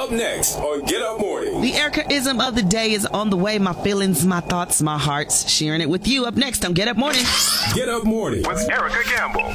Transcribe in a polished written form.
Up next on Get Up Morning. The Erica-ism of the day is on the way. My feelings, my thoughts, my hearts. Sharing it with you. Up next on Get Up Morning. Get Up Morning with Erica Gamble.